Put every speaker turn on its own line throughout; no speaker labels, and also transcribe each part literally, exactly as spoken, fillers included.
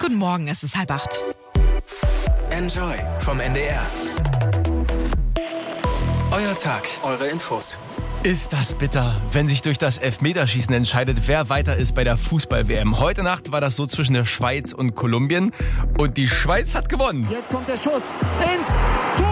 Guten Morgen, es ist halb acht.
Enjoy vom N D R. Euer Tag, eure Infos.
Ist das bitter, wenn sich durch das Elfmeterschießen entscheidet, wer weiter ist bei der Fußball-W M. Heute Nacht war das so zwischen der Schweiz und Kolumbien und die Schweiz hat gewonnen.
Jetzt kommt der Schuss ins Tor!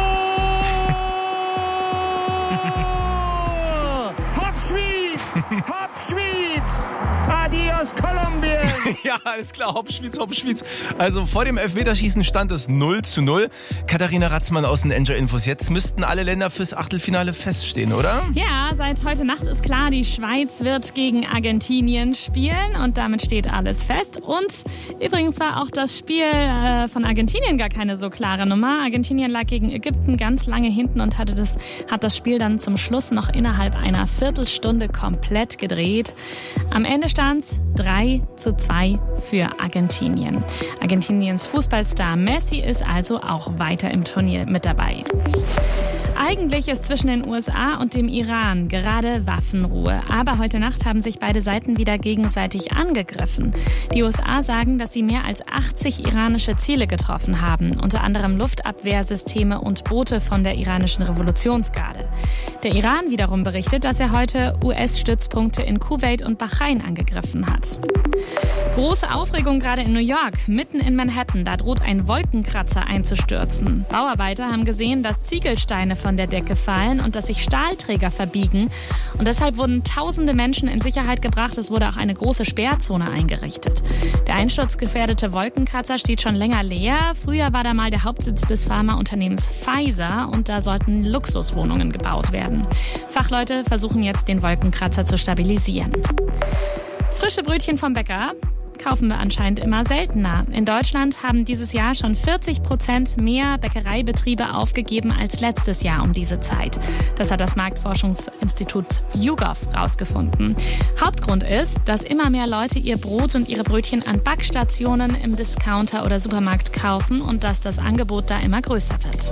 Hopp Schwyz! Hopp Schwyz! Adios Kolumbien!
Ja, alles klar, Hopp Schwyz, Hopp Schwyz. Also vor dem Elfmeterschießen stand es null zu null. Katharina Ratzmann aus den Enjoy Infos. Jetzt müssten alle Länder fürs Achtelfinale feststehen, oder?
Ja, seit heute Nacht ist klar, die Schweiz wird gegen Argentinien spielen und damit steht alles fest. Und übrigens war auch das Spiel äh, von Argentinien gar keine so klare Nummer. Argentinien lag gegen Ägypten ganz lange hinten und hatte das, hat das Spiel dann zum Schluss noch innerhalb einer Viertelstunde komplett gedreht. Am Ende stand es drei zu zwei für Argentinien. Argentiniens Fußballstar Messi ist also auch weiter im Turnier mit dabei. Eigentlich ist zwischen den U S A und dem Iran gerade Waffenruhe. Aber heute Nacht haben sich beide Seiten wieder gegenseitig angegriffen. Die U S A sagen, dass sie mehr als achtzig iranische Ziele getroffen haben. Unter anderem Luftabwehrsysteme und Boote von der iranischen Revolutionsgarde. Der Iran wiederum berichtet, dass er heute U S-Stützpunkte in Kuwait und Bahrain angegriffen hat. Große Aufregung gerade in New York. Mitten in Manhattan, da droht ein Wolkenkratzer einzustürzen. Bauarbeiter haben gesehen, dass Ziegelsteine von der Decke fallen und dass sich Stahlträger verbiegen. Und deshalb wurden tausende Menschen in Sicherheit gebracht. Es wurde auch eine große Sperrzone eingerichtet. Der einsturzgefährdete Wolkenkratzer steht schon länger leer. Früher war da mal der Hauptsitz des Pharmaunternehmens Pfizer und da sollten Luxuswohnungen gebaut werden. Fachleute versuchen jetzt, den Wolkenkratzer zu stabilisieren. Frische Brötchen vom Bäcker kaufen wir anscheinend immer seltener. In Deutschland haben dieses Jahr schon vierzig Prozent mehr Bäckereibetriebe aufgegeben als letztes Jahr um diese Zeit. Das hat das Marktforschungsinstitut YouGov rausgefunden. Hauptgrund ist, dass immer mehr Leute ihr Brot und ihre Brötchen an Backstationen im Discounter oder Supermarkt kaufen und dass das Angebot da immer größer wird.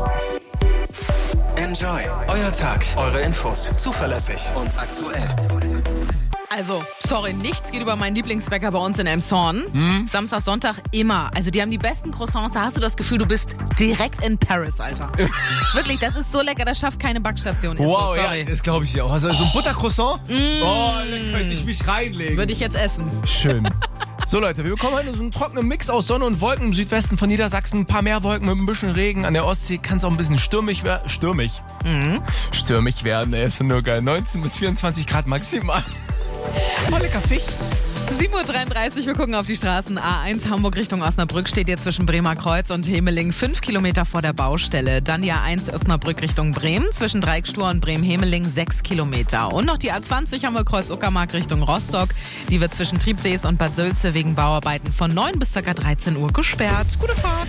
Enjoy, euer Tag, eure Infos. Zuverlässig und aktuell.
Also, sorry, nichts geht über meinen Lieblingsbäcker bei uns in Elmshorn. Hm? Samstag, Sonntag immer. Also die haben die besten Croissants. Da hast du das Gefühl, du bist direkt in Paris, Alter. Wirklich, das ist so lecker, das schafft keine Backstation. Ist
wow,
so, sorry.
Ja, das glaube ich ja auch. Also so ein Buttercroissant, mm. oh, da könnte ich mich reinlegen.
Würde ich jetzt essen.
Schön. So Leute, wir bekommen heute so einen trockenen Mix aus Sonne und Wolken im Südwesten von Niedersachsen. Ein paar mehr Wolken mit ein bisschen Regen. An der Ostsee kann es auch ein bisschen stürmig werden. Stürmig. Mhm. Stürmig werden, ey, ist ja nur geil. neunzehn bis vierundzwanzig Grad maximal. Oh, lecker Fisch.
sieben Uhr dreiunddreißig, wir gucken auf die Straßen. A eins Hamburg Richtung Osnabrück steht jetzt zwischen Bremer Kreuz und Hemeling fünf Kilometer vor der Baustelle. Dann die A eins Osnabrück Richtung Bremen zwischen Dreieckstor und Bremen-Hemeling sechs Kilometer. Und noch die A zwanzig Hamburg Kreuz-Uckermark Richtung Rostock. Die wird zwischen Triebsees und Bad Sülze wegen Bauarbeiten von neun bis ca. dreizehn Uhr gesperrt. Gute Fahrt.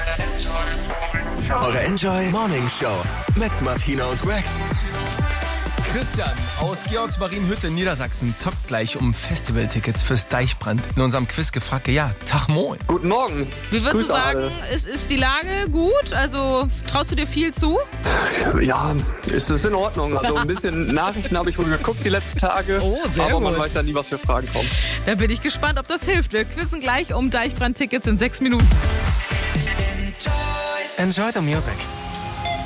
Eure Enjoy Morning Show mit Martina und Greg.
Christian aus Georgsmarienhütte in Niedersachsen zockt gleich um Festivaltickets fürs Deichbrand. In unserem Quiz gefragt, ja, Tag moin.
Guten Morgen.
Wie würdest
Grüß
du sagen,
alle.
ist, ist die Lage gut? Also traust du dir viel zu?
Ja, ist es in Ordnung. Also ein bisschen Nachrichten habe ich wohl geguckt die letzten Tage.
Oh, sehr
aber man
gut.
weiß ja nie, was für Fragen kommen.
Da bin ich gespannt, ob das hilft. Wir quizzen gleich um Deichbrand-Tickets in sechs Minuten.
Enjoy the music.